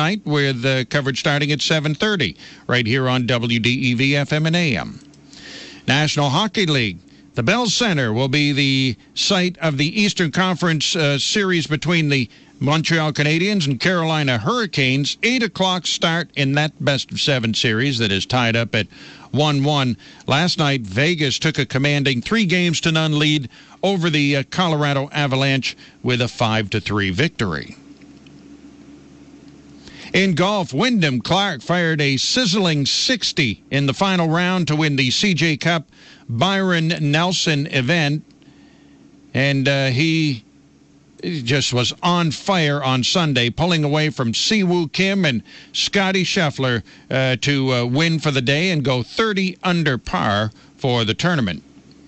tonight with coverage starting at 7:30 right here on WDEV FM and AM. National Hockey League. The Bell Center will be the site of the Eastern Conference series between the Montreal Canadiens and Carolina Hurricanes. 8 o'clock start in that best-of-7 series that is tied up at 1-1. Last night, Vegas took a commanding 3-0 lead over the Colorado Avalanche with a 5-3 victory. In golf, Wyndham Clark fired a sizzling 60 in the final round to win the CJ Cup Byron Nelson event, and he just was on fire on Sunday, pulling away from Siwoo Kim and Scotty Scheffler to win for the day and go 30 under par for the tournament.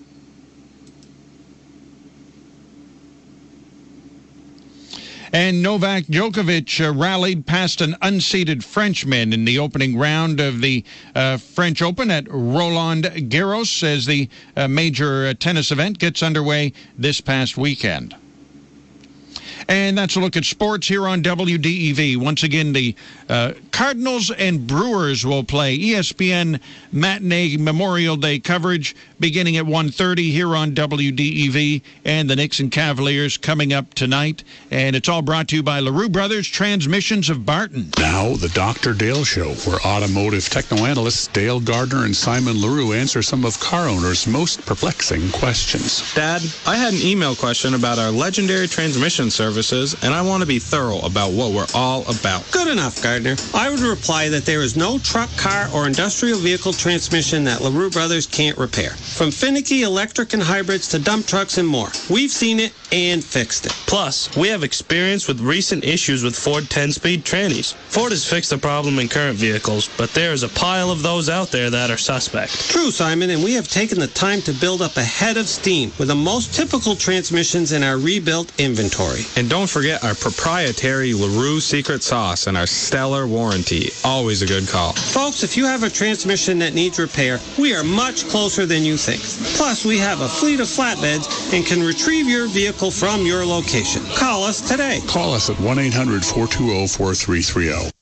And Novak Djokovic rallied past an unseeded Frenchman in the opening round of the French Open at Roland Garros as the major tennis event gets underway this past weekend. And that's a look at sports here on WDEV. Once again, the Cardinals and Brewers will play ESPN matinee Memorial Day coverage beginning at 1:30 here on WDEV, and the Knicks and Cavaliers coming up tonight. And it's all brought to you by LaRue Brothers Transmissions of Barton. Now, the Dr. Dale Show, where automotive techno-analysts Dale Gardner and Simon LaRue answer some of car owners' most perplexing questions. Dad, I had an email question about our legendary transmission services, and I want to be thorough about what we're all about. Good enough, Gardner. I would reply that there is no truck, car, or industrial vehicle transmission that LaRue Brothers can't repair. From finicky electric and hybrids to dump trucks and more. We've seen it and fixed it. Plus, we have experience with recent issues with Ford 10-speed trannies. Ford has fixed the problem in current vehicles, but there is a pile of those out there that are suspect. True, Simon, and we have taken the time to build up a head of steam with the most typical transmissions in our rebuilt inventory. And don't forget our proprietary LaRue secret sauce and our stellar warranty. Always a good call. Folks, if you have a transmission that needs repair, we are much closer than you think. Plus, we have a fleet of flatbeds and can retrieve your vehicle from your location. Call us today. Call us at 1-800-420-4330.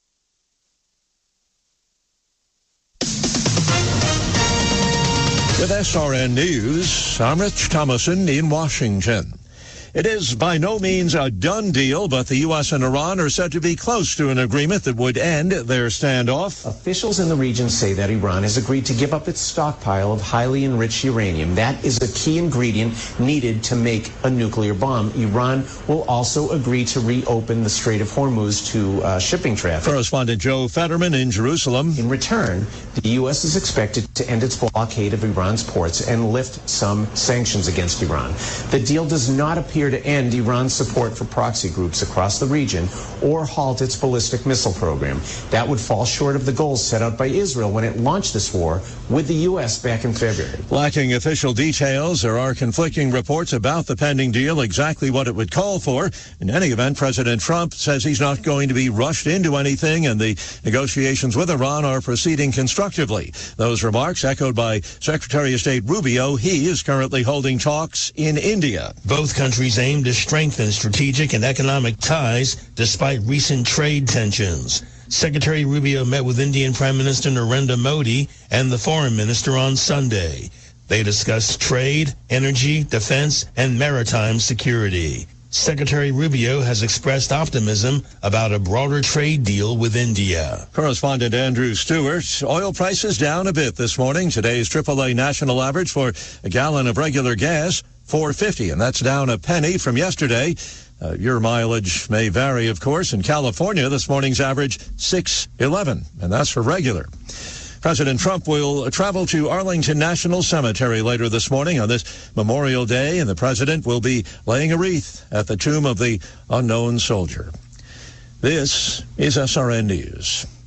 With SRN News, I'm Rich Thomason in Washington. It is by no means a done deal, but the U.S. and Iran are said to be close to an agreement that would end their standoff. Officials in the region say that Iran has agreed to give up its stockpile of highly enriched uranium. That is a key ingredient needed to make a nuclear bomb. Iran will also agree to reopen the Strait of Hormuz to shipping traffic. Correspondent Joe Fetterman in Jerusalem. In return, the U.S. is expected to end its blockade of Iran's ports and lift some sanctions against Iran. The deal does not appear to end Iran's support for proxy groups across the region or halt its ballistic missile program. That would fall short of the goals set out by Israel when it launched this war with the U.S. back in February. Lacking official details, there are conflicting reports about the pending deal, exactly what it would call for. In any event, President Trump says he's not going to be rushed into anything, and the negotiations with Iran are proceeding constructively. Those remarks echoed by Secretary of State Rubio. He is currently holding talks in India. Both countries aim to strengthen strategic and economic ties despite recent trade tensions. Secretary Rubio met with Indian Prime Minister Narendra Modi and the Foreign Minister on Sunday. They discussed trade, energy, defense, and maritime security. Secretary Rubio has expressed optimism about a broader trade deal with India. Correspondent Andrew Stewart. Oil prices down a bit this morning. Today's AAA national average for a gallon of regular gas, $4.50, and that's down a penny from yesterday. Your mileage may vary, of course. In California, this morning's average, $6.11, and that's for regular. President Trump will travel to Arlington National Cemetery later this morning on this Memorial Day, and the president will be laying a wreath at the tomb of the unknown soldier. This is SRN News.